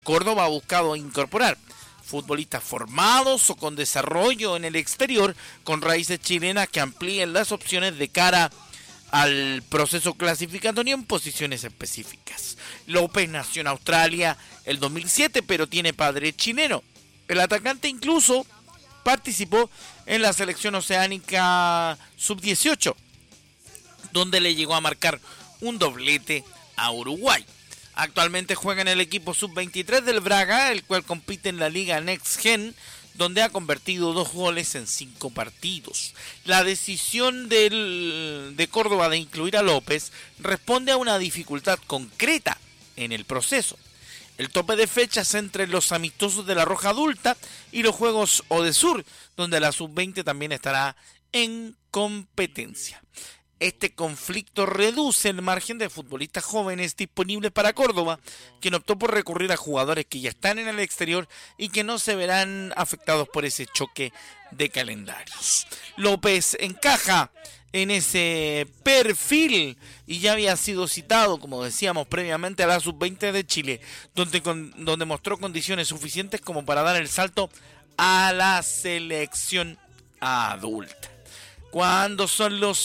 Córdoba ha buscado incorporar futbolistas formados o con desarrollo en el exterior con raíces chilenas que amplíen las opciones de cara al proceso clasificatorio en posiciones específicas. López nació en Australia el 2007, pero tiene padre chileno. El atacante incluso participó en la selección oceánica sub-18, donde le llegó a marcar un doblete a Uruguay. Actualmente juega en el equipo sub-23 del Braga, el cual compite en la Liga Next Gen, donde ha convertido 2 goles en 5 partidos. La decisión de Córdoba de incluir a López responde a una dificultad concreta en el proceso. El tope de fechas entre los amistosos de la Roja Adulta y los Juegos Odesur, donde la sub-20 también estará en competencia. Este conflicto reduce el margen de futbolistas jóvenes disponibles para Córdoba, quien optó por recurrir a jugadores que ya están en el exterior y que no se verán afectados por ese choque de calendarios. López encaja en ese perfil y ya había sido citado, como decíamos previamente, a la sub-20 de Chile, donde mostró condiciones suficientes como para dar el salto a la selección adulta. ¿Cuándo son los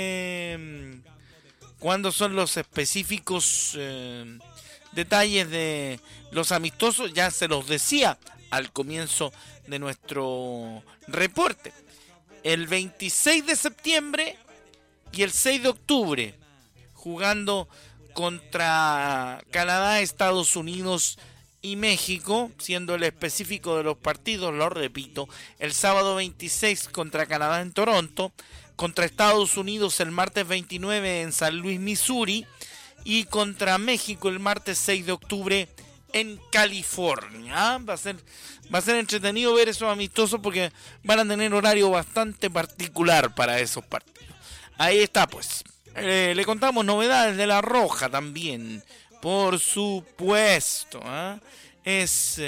específicos detalles de los amistosos? Ya se los decía al comienzo de nuestro reporte. El 26 de septiembre y el 6 de octubre, jugando contra Canadá, Estados Unidos y México, siendo el específico de los partidos, lo repito, el sábado 26 contra Canadá en Toronto, contra Estados Unidos el martes 29 en San Luis, Missouri, y contra México el martes 6 de octubre en California. Va a ser entretenido ver esos amistosos porque van a tener horario bastante particular para esos partidos. Ahí está, pues. Le contamos novedades de la Roja también. Por supuesto, es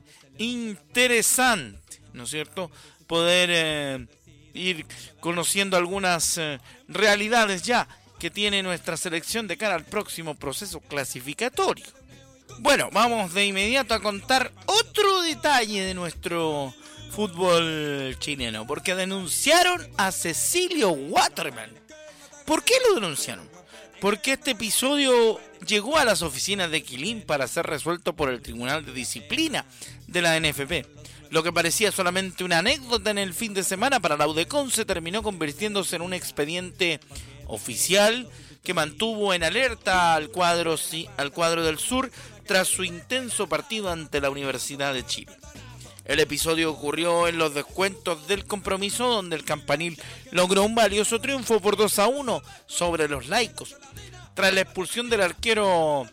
interesante, ¿no es cierto?, poder ir conociendo algunas realidades ya que tiene nuestra selección de cara al próximo proceso clasificatorio. Bueno, vamos de inmediato a contar otro detalle de nuestro fútbol chileno, porque denunciaron a Cecilio Waterman. ¿Por qué lo denunciaron? Porque este episodio llegó a las oficinas de Quilín para ser resuelto por el Tribunal de Disciplina de la NFP. Lo que parecía solamente una anécdota en el fin de semana para la UDECON se terminó convirtiéndose en un expediente oficial que mantuvo en alerta al cuadro del sur tras su intenso partido ante la Universidad de Chile. El episodio ocurrió en los descuentos del compromiso, donde el Campanil logró un valioso triunfo por 2-1 sobre los Laicos. Tras la expulsión del arquero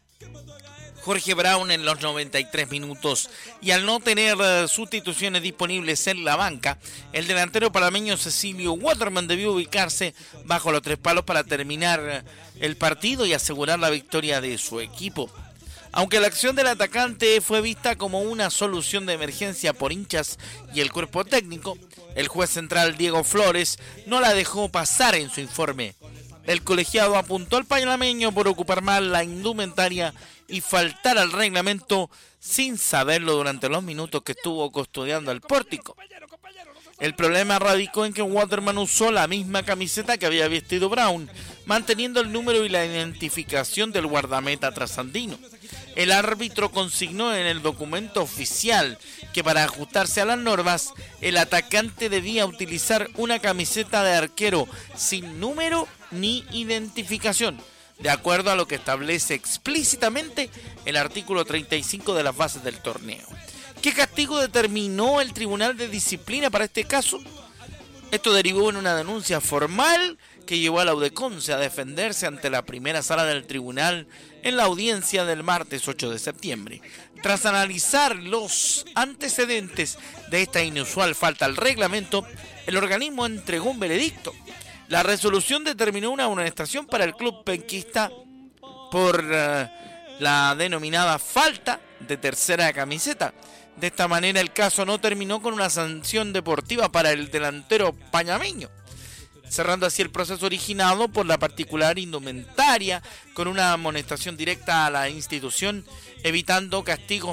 Jorge Brown en los 93 minutos y al no tener sustituciones disponibles en la banca, el delantero panameño Cecilio Waterman debió ubicarse bajo los 3 palos para terminar el partido y asegurar la victoria de su equipo. Aunque la acción del atacante fue vista como una solución de emergencia por hinchas y el cuerpo técnico, el juez central Diego Flores no la dejó pasar en su informe. El colegiado apuntó al panameño por ocupar mal la indumentaria y faltar al reglamento sin saberlo durante los minutos que estuvo custodiando el pórtico. El problema radicó en que Waterman usó la misma camiseta que había vestido Brown, manteniendo el número y la identificación del guardameta trasandino. El árbitro consignó en el documento oficial que para ajustarse a las normas, el atacante debía utilizar una camiseta de arquero sin número ni identificación, de acuerdo a lo que establece explícitamente el artículo 35 de las bases del torneo. ¿Qué castigo determinó el Tribunal de Disciplina para este caso? Esto derivó en una denuncia formal que llevó a la UDECONCE a defenderse ante la primera sala del tribunal en la audiencia del martes 8 de septiembre. Tras analizar los antecedentes de esta inusual falta al reglamento, el organismo entregó un veredicto. La resolución determinó una amonestación para el club penquista por la denominada falta de tercera camiseta. De esta manera el caso no terminó con una sanción deportiva para el delantero panameño. cerrando así el proceso originado por la particular indumentaria con una amonestación directa a la institución, evitando castigos